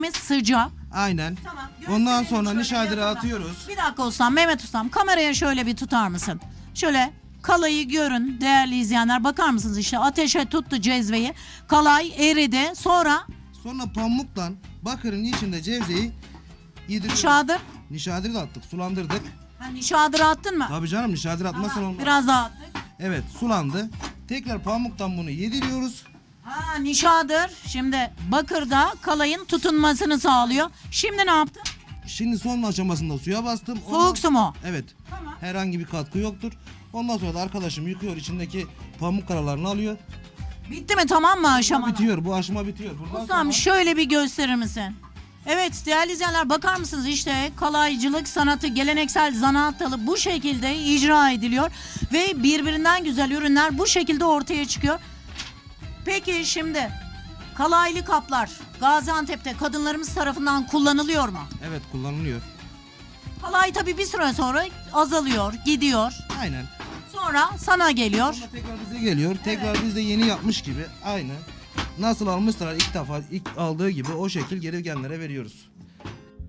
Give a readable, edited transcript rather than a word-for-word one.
Sıcak. Aynen. Tamam. Ondan gösterelim sonra şöyle nişadiri yakından. atıyoruz. Bir dakika ustam, Mehmet ustam, kameraya şöyle bir tutar mısın? Şöyle kalayı görün değerli izleyenler, bakar mısınız, işte ateşe tuttu cezveyi. Kalay eridi. Sonra Sonra pamuktan bakırın içinde cevzeyi yediriyoruz. nişadır. Nişadiri de attık, sulandırdık. Ha, nişadırı attın mı? Tabii canım, nişadir atmazsan Tamam, olmaz. biraz daha attık. Evet, sulandı. Tekrar pamuktan bunu yediriyoruz. Ha, nişadır şimdi bakırda kalayın tutunmasını sağlıyor. Şimdi ne yaptın? Şimdi son aşamasında suya bastım. Soğuk su mu? Evet. Tamam. Herhangi bir katkı yoktur. Ondan sonra da arkadaşım yıkıyor, içindeki pamuk karalarını alıyor. Bitti mi, tamam mı aşama? Bitiyor, bu aşama bitiyor. Buradan Ustam sonra şöyle bir gösterir misin? Evet değerli izleyenler, bakar mısınız, işte kalaycılık sanatı, geleneksel zanaat dalı bu şekilde icra ediliyor ve birbirinden güzel ürünler bu şekilde ortaya çıkıyor. Peki şimdi kalaylı kaplar Gaziantep'te kadınlarımız tarafından kullanılıyor mu? evet, kullanılıyor. Kalay tabii bir süre sonra azalıyor, gidiyor. Aynen. Sonra sana geliyor. Sonra tekrar bize geliyor. Tekrar biz de yeni yapmış gibi aynı. Nasıl almışlar ilk defa, ilk aldığı gibi o şekil geri gelenlere veriyoruz.